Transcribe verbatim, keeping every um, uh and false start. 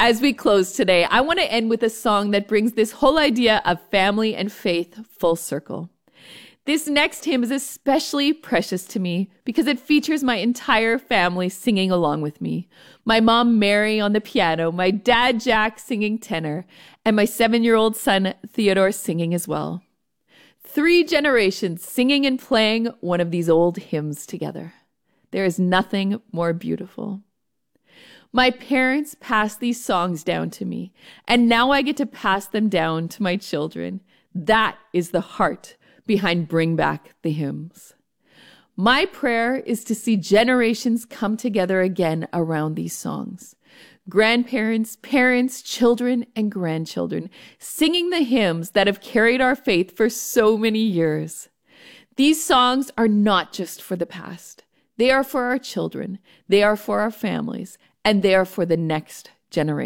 As we close today, I want to end with a song that brings this whole idea of family and faith full circle. This next hymn is especially precious to me because it features my entire family singing along with me. My mom, Mary, on the piano, my dad, Jack, singing tenor, and my seven-year-old son, Theodore, singing as well. Three generations singing and playing one of these old hymns together. There is nothing more beautiful. My parents passed these songs down to me, and now I get to pass them down to my children. That is the heart behind Bring Back the Hymns. My prayer is to see generations come together again around these songs. Grandparents, parents, children, and grandchildren singing the hymns that have carried our faith for so many years. These songs are not just for the past. They are for our children. They are for our families. And they are for the next generation.